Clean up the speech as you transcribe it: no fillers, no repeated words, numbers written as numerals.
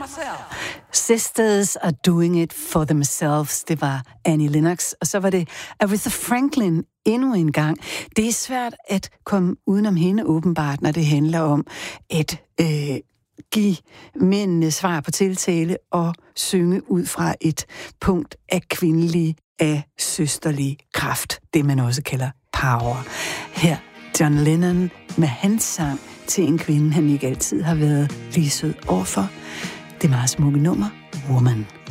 Sisters are doing it for themselves. Det var Annie Lennox, og så var det Aretha Franklin endnu en gang. Det er svært at komme udenom hende åbenbart, når det handler om at give mændene svar på tiltale og synge ud fra et punkt af kvindelig, af søsterlig kraft. Det man også kalder power. Her John Lennon med hans sang til en kvinde, han ikke altid har været lige sød overfor. Det meget smukke nummer, Woman.